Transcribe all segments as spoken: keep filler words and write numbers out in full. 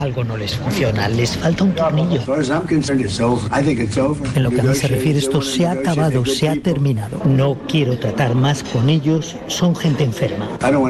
Algo no les funciona, les falta un tornillo. En lo que a mí se refiere, esto se ha acabado, se ha terminado. No quiero tratar más con ellos, son gente enferma.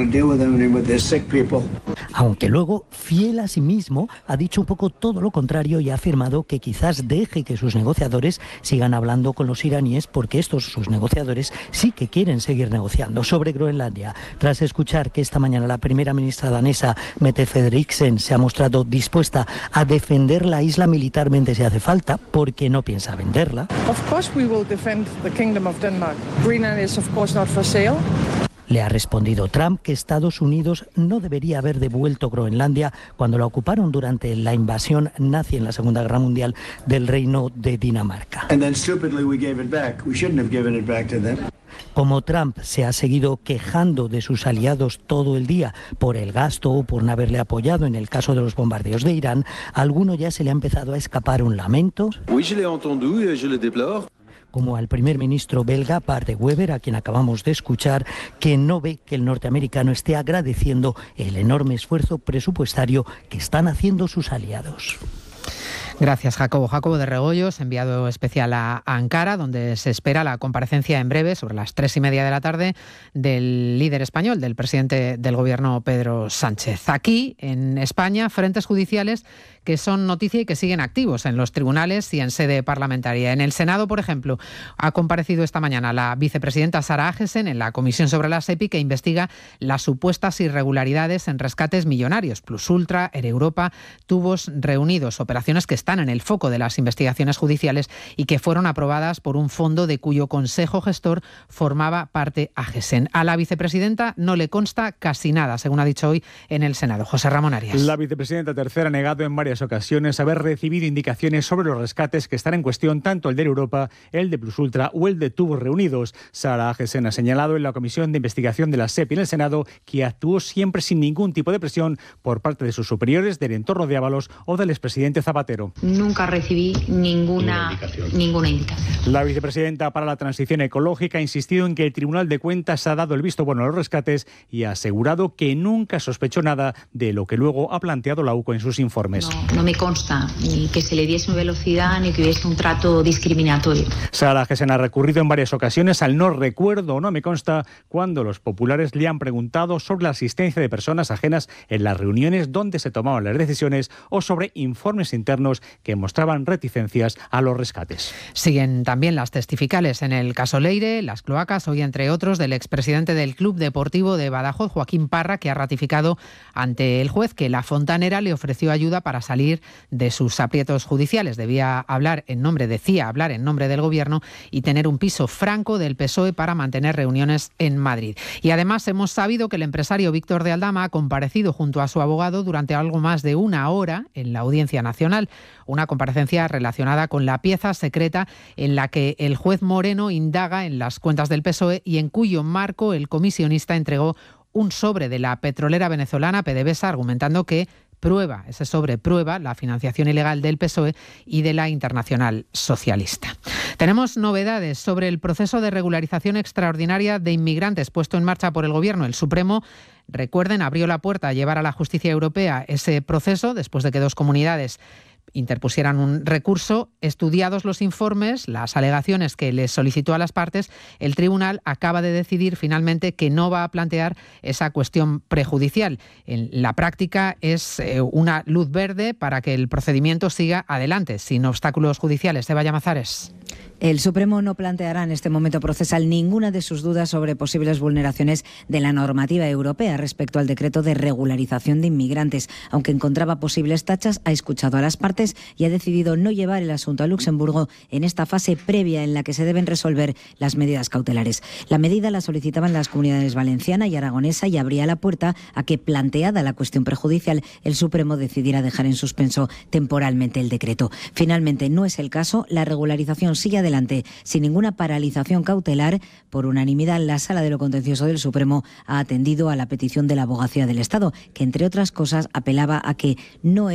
Aunque luego, fiel a sí mismo, ha dicho un poco todo lo contrario y ha afirmado que quizás deje que sus negociadores sigan hablando con los iraníes, porque estos, sus negociadores, sí que quieren seguir negociando. Sobre Groenlandia, tras escuchar que esta mañana la primera ministra danesa, Mette Frederiksen, se ha mostrado dispuesta a defender la isla militarmente si hace falta, porque no piensa venderla. Of course we will defend the Kingdom of Denmark. Greenland is of course not for sale. Le ha respondido Trump que Estados Unidos no debería haber devuelto Groenlandia cuando la ocuparon durante la invasión nazi en la Segunda Guerra Mundial del Reino de Dinamarca. And then stupidly we gave it back. We shouldn't have given it back to them. Como Trump se ha seguido quejando de sus aliados todo el día por el gasto o por no haberle apoyado en el caso de los bombardeos de Irán, a alguno ya se le ha empezado a escapar un lamento. Oui, je l'ai entendu et je le déplore. Como al primer ministro belga, Bart de Wever, a quien acabamos de escuchar, que no ve que el norteamericano esté agradeciendo el enorme esfuerzo presupuestario que están haciendo sus aliados. Gracias, Jacobo. Jacobo de Regoyos, enviado especial a Ankara, donde se espera la comparecencia en breve, sobre las tres y media de la tarde, del líder español, del presidente del gobierno, Pedro Sánchez. Aquí, en España, frentes judiciales que son noticia y que siguen activos en los tribunales y en sede parlamentaria. En el Senado, por ejemplo, ha comparecido esta mañana la vicepresidenta Sara Agesen en la comisión sobre la SEPI, que investiga las supuestas irregularidades en rescates millonarios, Plus Ultra, Air Europa, Tubos Reunidos, operaciones que están en el foco de las investigaciones judiciales y que fueron aprobadas por un fondo de cuyo consejo gestor formaba parte Agesen. A la vicepresidenta no le consta casi nada, según ha dicho hoy en el Senado. José Ramón Arias. La vicepresidenta tercera ha negado en varias ocasiones haber recibido indicaciones sobre los rescates que están en cuestión, tanto el de Air Europa, el de Plus Ultra o el de Tubos Reunidos. Sara Agesen ha señalado en la comisión de investigación de la SEPI en el Senado que actuó siempre sin ningún tipo de presión por parte de sus superiores, del entorno de Ábalos o del expresidente Zapatero. Nunca recibí ninguna, indicación. ninguna indicación. La vicepresidenta para la Transición Ecológica ha insistido en que el Tribunal de Cuentas ha dado el visto bueno a los rescates y ha asegurado que nunca sospechó nada de lo que luego ha planteado la U C O en sus informes. No. No me consta ni que se le diese velocidad ni que hubiese un trato discriminatorio. Sara Agesen ha recurrido en varias ocasiones al no recuerdo o no me consta cuando los populares le han preguntado sobre la asistencia de personas ajenas en las reuniones donde se tomaban las decisiones o sobre informes internos que mostraban reticencias a los rescates. Siguen también las testificales en el caso Leire, las cloacas, hoy entre otros del expresidente del Club Deportivo de Badajoz, Joaquín Parra, que ha ratificado ante el juez que la Fontanera le ofreció ayuda para salir de sus aprietos judiciales. Debía hablar en nombre, decía hablar en nombre del gobierno y tener un piso franco del P S O E para mantener reuniones en Madrid. Y además hemos sabido que el empresario Víctor de Aldama ha comparecido junto a su abogado durante algo más de una hora en la Audiencia Nacional. Una comparecencia relacionada con la pieza secreta en la que el juez Moreno indaga en las cuentas del P S O E y en cuyo marco el comisionista entregó un sobre de la petrolera venezolana PDVSA, argumentando que prueba, ese sobre prueba la financiación ilegal del P S O E y de la Internacional Socialista. Tenemos novedades sobre el proceso de regularización extraordinaria de inmigrantes puesto en marcha por el Gobierno. El Supremo, recuerden, abrió la puerta a llevar a la justicia europea ese proceso después de que dos comunidades interpusieran un recurso. Estudiados los informes, las alegaciones que les solicitó a las partes, el tribunal acaba de decidir finalmente que no va a plantear esa cuestión prejudicial. En la práctica es eh, una luz verde para que el procedimiento siga adelante, sin obstáculos judiciales. Eva Llamazares. El Supremo no planteará en este momento procesal ninguna de sus dudas sobre posibles vulneraciones de la normativa europea respecto al decreto de regularización de inmigrantes. Aunque encontraba posibles tachas, ha escuchado a las partes y ha decidido no llevar el asunto a Luxemburgo en esta fase previa en la que se deben resolver las medidas cautelares. La medida la solicitaban las comunidades valenciana y aragonesa y abría la puerta a que, planteada la cuestión prejudicial, el Supremo decidiera dejar en suspenso temporalmente el decreto. Finalmente, no es el caso. La regularización sigue adelante sin ninguna paralización cautelar. Por unanimidad, la Sala de lo Contencioso del Supremo ha atendido a la petición de la Abogacía del Estado, que entre otras cosas apelaba a que no era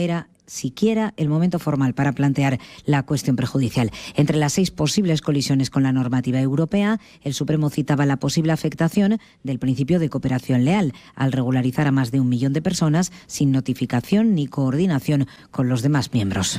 siquiera el momento formal para plantear la cuestión prejudicial. Entre las seis posibles colisiones con la normativa europea, el Supremo citaba la posible afectación del principio de cooperación leal, al regularizar a más de un millón de personas sin notificación ni coordinación con los demás miembros.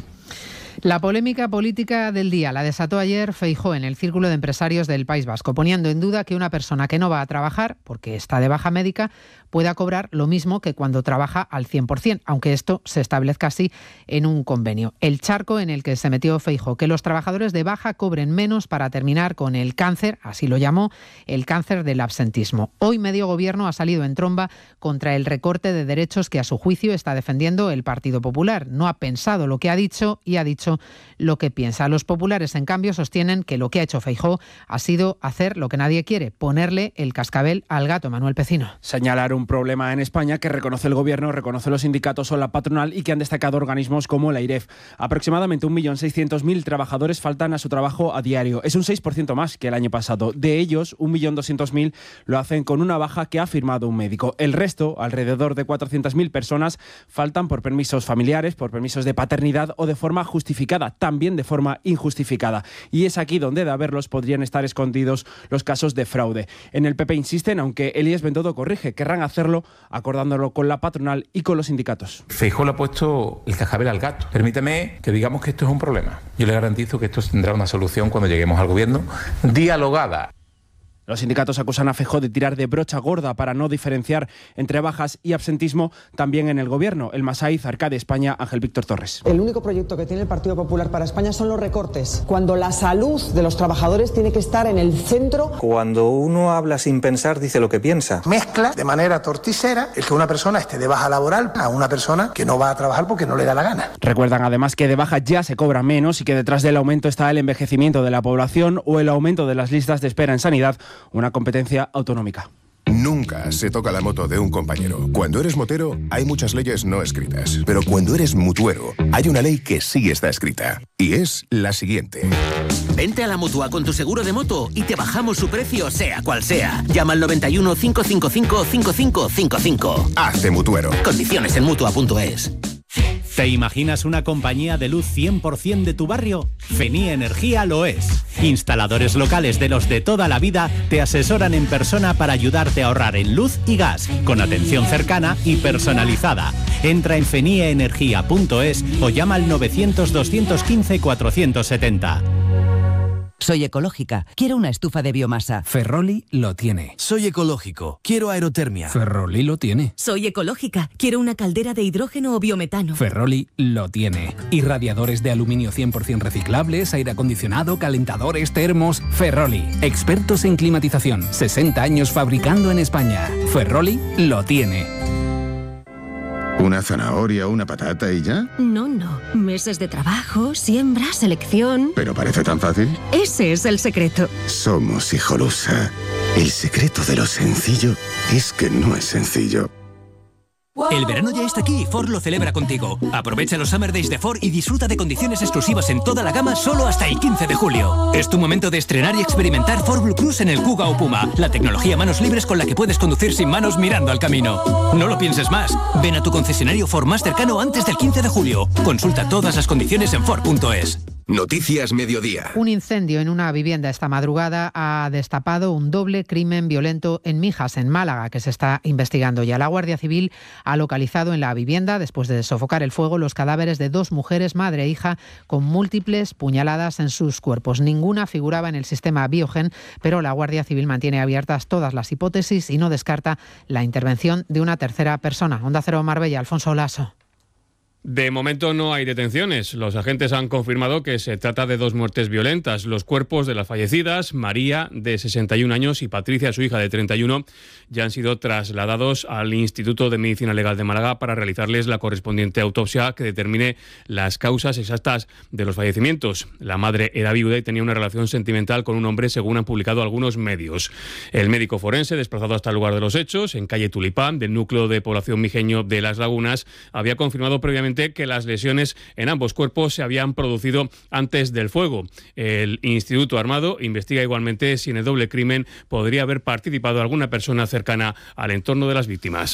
La polémica política del día la desató ayer Feijóo en el Círculo de Empresarios del País Vasco, poniendo en duda que una persona que no va a trabajar, porque está de baja médica, pueda cobrar lo mismo que cuando trabaja al cien por ciento, aunque esto se establezca así en un convenio. El charco en el que se metió Feijóo, que los trabajadores de baja cobren menos para terminar con el cáncer, así lo llamó, el cáncer del absentismo. Hoy medio gobierno ha salido en tromba contra el recorte de derechos que a su juicio está defendiendo el Partido Popular. No ha pensado lo que ha dicho y ha dicho lo que piensa. Los populares, en cambio, sostienen que lo que ha hecho Feijóo ha sido hacer lo que nadie quiere, ponerle el cascabel al gato. Manuel Pecino. Señalar un problema en España que reconoce el gobierno, reconoce los sindicatos o la patronal y que han destacado organismos como la IREF. Aproximadamente un millón seiscientos mil trabajadores faltan a su trabajo a diario. Es un seis por ciento más que el año pasado. De ellos, un millón doscientos mil lo hacen con una baja que ha firmado un médico. El resto, alrededor de cuatrocientas mil personas, faltan por permisos familiares, por permisos de paternidad o de forma justificada, también de forma injustificada. Y es aquí donde, de haberlos, podrían estar escondidos los casos de fraude. En el P P insisten, aunque Elías Bendodo corrige, querrán hacerlo acordándolo con la patronal y con los sindicatos. Feijóo le ha puesto el cascabel al gato. Permíteme que digamos que esto es un problema. Yo le garantizo que esto tendrá una solución cuando lleguemos al gobierno, dialogada. Los sindicatos acusan a Feijóo de tirar de brocha gorda para no diferenciar entre bajas y absentismo también en el gobierno. El Masaiz, Arcade España, Ángel Víctor Torres. El único proyecto que tiene el Partido Popular para España son los recortes, cuando la salud de los trabajadores tiene que estar en el centro. Cuando uno habla sin pensar, dice lo que piensa. Mezcla de manera torticera el que una persona esté de baja laboral a una persona que no va a trabajar porque no le da la gana. Recuerdan además que de baja ya se cobra menos y que detrás del aumento está el envejecimiento de la población o el aumento de las listas de espera en sanidad, una competencia autonómica. Nunca se toca la moto de un compañero. Cuando eres motero, hay muchas leyes no escritas. Pero cuando eres mutuero, hay una ley que sí está escrita. Y es la siguiente. Vente a la Mutua con tu seguro de moto y te bajamos su precio, sea cual sea. Llama al noventa y uno, cinco cinco cinco, cinco cinco cinco cinco. Hazte mutuero. Condiciones en mutua punto es. ¿Te imaginas una compañía de luz cien por ciento de tu barrio? Fenie Energía lo es. Instaladores locales de los de toda la vida te asesoran en persona para ayudarte a ahorrar en luz y gas, con atención cercana y personalizada. Entra en fenie energía punto es o llama al novecientos, doscientos quince, cuatrocientos setenta. Soy ecológica, quiero una estufa de biomasa. Ferroli lo tiene. Soy ecológico, quiero aerotermia. Ferroli lo tiene. Soy ecológica, quiero una caldera de hidrógeno o biometano. Ferroli lo tiene. Y radiadores de aluminio cien por ciento reciclables, aire acondicionado, calentadores, termos. Ferroli, expertos en climatización, sesenta años fabricando en España. Ferroli lo tiene. ¿Una zanahoria, una patata y ya? No, no. Meses de trabajo, siembra, selección... ¿Pero parece tan fácil? Ese es el secreto. Somos Hijolusa. El secreto de lo sencillo es que no es sencillo. El verano ya está aquí y Ford lo celebra contigo. Aprovecha los Summer Days de Ford y disfruta de condiciones exclusivas en toda la gama solo hasta el quince de julio. Es tu momento de estrenar y experimentar Ford Blue Cruise en el Kuga o Puma, la tecnología manos libres con la que puedes conducir sin manos mirando al camino. No lo pienses más. Ven a tu concesionario Ford más cercano antes del quince de julio. Consulta todas las condiciones en Ford punto es. Noticias Mediodía. Un incendio en una vivienda esta madrugada ha destapado un doble crimen violento en Mijas, en Málaga, que se está investigando ya. La Guardia Civil ha localizado en la vivienda, después de sofocar el fuego, los cadáveres de dos mujeres, madre e hija, con múltiples puñaladas en sus cuerpos. Ninguna figuraba en el sistema Biogen, pero la Guardia Civil mantiene abiertas todas las hipótesis y no descarta la intervención de una tercera persona. Onda Cero Marbella, Alfonso Lasso. De momento no hay detenciones. Los agentes han confirmado que se trata de dos muertes violentas. Los cuerpos de las fallecidas, María, de sesenta y un años, y Patricia, su hija, de treinta y uno, ya han sido trasladados al Instituto de Medicina Legal de Málaga para realizarles la correspondiente autopsia que determine las causas exactas de los fallecimientos. La madre era viuda y tenía una relación sentimental con un hombre, según han publicado algunos medios. El médico forense, desplazado hasta el lugar de los hechos, en calle Tulipán, del núcleo de población mijeño de Las Lagunas, había confirmado previamente que las lesiones en ambos cuerpos se habían producido antes del fuego. El Instituto Armado investiga igualmente si en el doble crimen podría haber participado alguna persona cercana al entorno de las víctimas.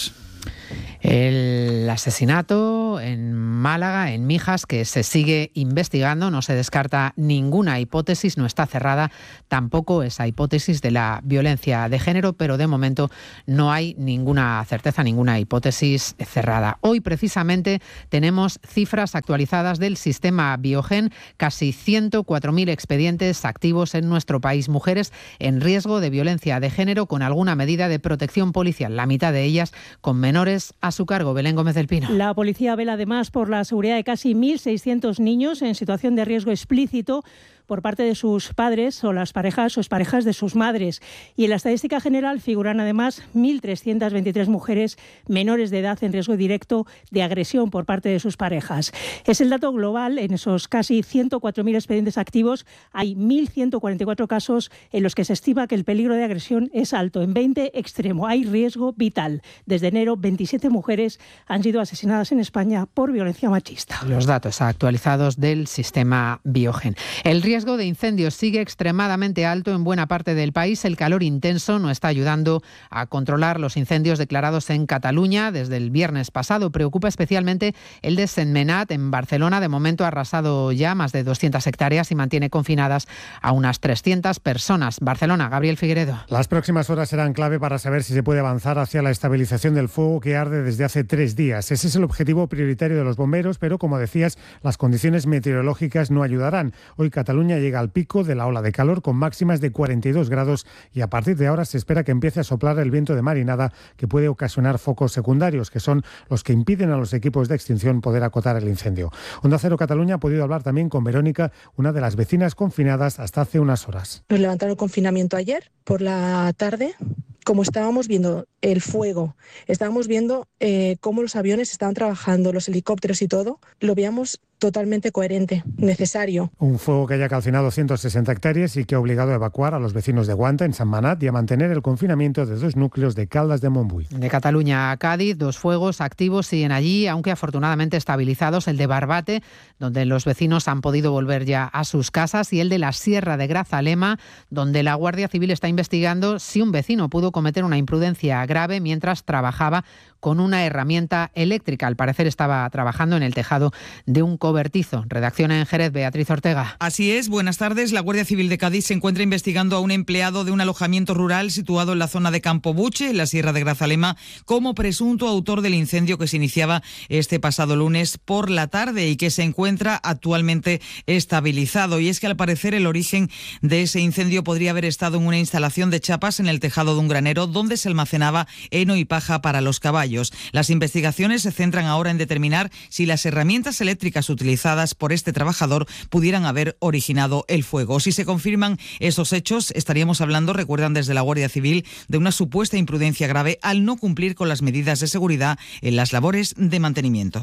El asesinato en Málaga, en Mijas, que se sigue investigando, no se descarta ninguna hipótesis, no está cerrada tampoco esa hipótesis de la violencia de género, pero de momento no hay ninguna certeza, ninguna hipótesis cerrada. Hoy precisamente tenemos cifras actualizadas del sistema Biogen, casi ciento cuatro mil expedientes activos en nuestro país, mujeres en riesgo de violencia de género con alguna medida de protección policial, la mitad de ellas con menores a su cargo. Belén Gómez del Pino. La policía vela además por la seguridad de casi mil seiscientos niños en situación de riesgo explícito por parte de sus padres o las parejas o exparejas de sus madres. Y en la estadística general figuran además mil trescientas veintitrés mujeres menores de edad en riesgo directo de agresión por parte de sus parejas. Es el dato global. En esos casi ciento cuatro mil expedientes activos hay mil ciento cuarenta y cuatro casos en los que se estima que el peligro de agresión es alto. En veinte, extremo. Hay riesgo vital. Desde enero, veintisiete mujeres han sido asesinadas en España por violencia machista. Los datos actualizados del sistema Biogen. El riesgo de incendios sigue extremadamente alto en buena parte del país. El calor intenso no está ayudando a controlar los incendios declarados en Cataluña desde el viernes pasado. Preocupa especialmente el de Sentmenat, en Barcelona. De momento ha arrasado ya más de doscientas hectáreas y mantiene confinadas a unas trescientas personas. Barcelona, Gabriel Figueredo. Las próximas horas serán clave para saber si se puede avanzar hacia la estabilización del fuego que arde desde hace tres días. Ese es el objetivo prioritario de los bomberos, pero como decías, las condiciones meteorológicas no ayudarán. Hoy Cataluña llega al pico de la ola de calor con máximas de cuarenta y dos grados y a partir de ahora se espera que empiece a soplar el viento de marinada que puede ocasionar focos secundarios, que son los que impiden a los equipos de extinción poder acotar el incendio. Onda Cero Cataluña ha podido hablar también con Verónica, una de las vecinas confinadas hasta hace unas horas. Nos levantaron el confinamiento ayer por la tarde. Como estábamos viendo el fuego, estábamos viendo eh, cómo los aviones estaban trabajando, los helicópteros y todo, lo veíamos totalmente coherente, necesario. Un fuego que haya calcinado ciento sesenta hectáreas y que ha obligado a evacuar a los vecinos de Guanta, en Sentmenat, y a mantener el confinamiento de dos núcleos de Caldas de Montbui. De Cataluña a Cádiz, dos fuegos activos siguen allí, aunque afortunadamente estabilizados, el de Barbate, donde los vecinos han podido volver ya a sus casas, y el de la Sierra de Grazalema, donde la Guardia Civil está investigando si un vecino pudo cometer una imprudencia grave mientras trabajaba con una herramienta eléctrica. Al parecer estaba trabajando en el tejado de un cobertizo. Redacciona en Jerez, Beatriz Ortega. Así es, buenas tardes. La Guardia Civil de Cádiz se encuentra investigando a un empleado de un alojamiento rural situado en la zona de Campo Buche, en la Sierra de Grazalema, como presunto autor del incendio que se iniciaba este pasado lunes por la tarde y que se encuentra actualmente estabilizado. Y es que al parecer el origen de ese incendio podría haber estado en una instalación de chapas en el tejado de un granero donde se almacenaba heno y paja para los caballos. Las investigaciones se centran ahora en determinar si las herramientas eléctricas utilizadas por este trabajador pudieran haber originado el fuego. Si se confirman esos hechos, estaríamos hablando, recuerdan desde la Guardia Civil, de una supuesta imprudencia grave al no cumplir con las medidas de seguridad en las labores de mantenimiento.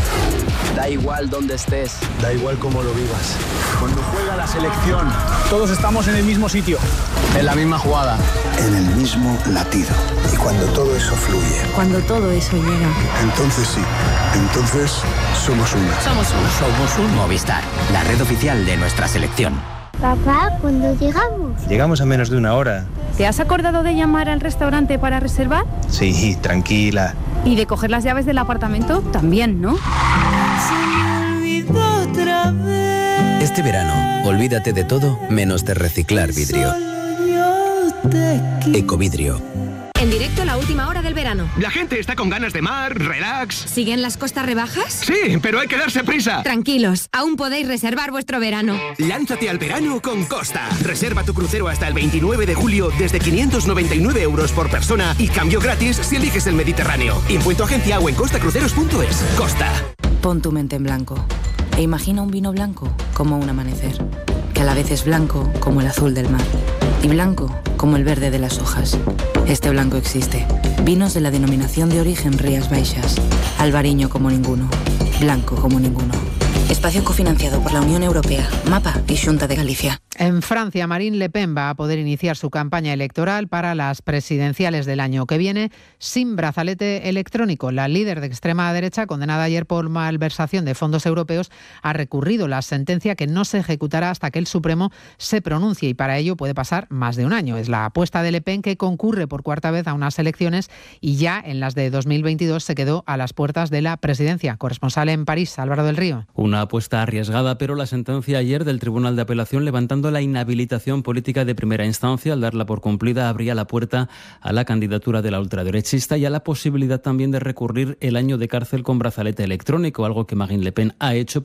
Da igual dónde estés, da igual cómo lo vivas. Cuando juega la selección, todos estamos en el mismo sitio, en la misma jugada, en el mismo latido. Y cuando todo eso fluye, cuando todo eso llega, entonces sí, entonces somos una. Somos uno. Somos un Movistar, la red oficial de nuestra selección. Papá, ¿cuándo llegamos? Llegamos a menos de una hora. ¿Te has acordado de llamar al restaurante para reservar? Sí, tranquila. ¿Y de coger las llaves del apartamento? También, ¿no? Este verano, olvídate de todo menos de reciclar vidrio. Ecovidrio. En directo, la última hora del verano. La gente está con ganas de mar, relax. ¿Siguen las costas rebajas? Sí, pero hay que darse prisa. Tranquilos, aún podéis reservar vuestro verano. Lánzate al verano con Costa. Reserva tu crucero hasta el veintinueve de julio desde quinientos noventa y nueve euros por persona y cambio gratis si eliges el Mediterráneo. Impuesto agencia o en costacruceros punto es. Costa. Pon tu mente en blanco e imagina un vino blanco como un amanecer, que a la vez es blanco como el azul del mar y blanco como el verde de las hojas. Este blanco existe. Vinos de la denominación de origen Rías Baixas. Albariño como ninguno. Blanco como ninguno. Espacio cofinanciado por la Unión Europea, MAPA y Xunta de Galicia. En Francia, Marine Le Pen va a poder iniciar su campaña electoral para las presidenciales del año que viene sin brazalete electrónico. La líder de extrema derecha, condenada ayer por malversación de fondos europeos, ha recurrido la sentencia que no se ejecutará hasta que el Supremo se pronuncie, y para ello puede pasar más de un año. Es la apuesta de Le Pen, que concurre por cuarta vez a unas elecciones y ya en las de dos mil veintidós se quedó a las puertas de la presidencia. Corresponsal en París, Álvaro del Río. Una apuesta arriesgada, pero la sentencia ayer del Tribunal de Apelación, levantando la inhabilitación política de primera instancia, al darla por cumplida, abría la puerta a la candidatura de la ultraderechista y a la posibilidad también de recurrir el año de cárcel con brazalete electrónico, algo que Marine Le Pen ha hecho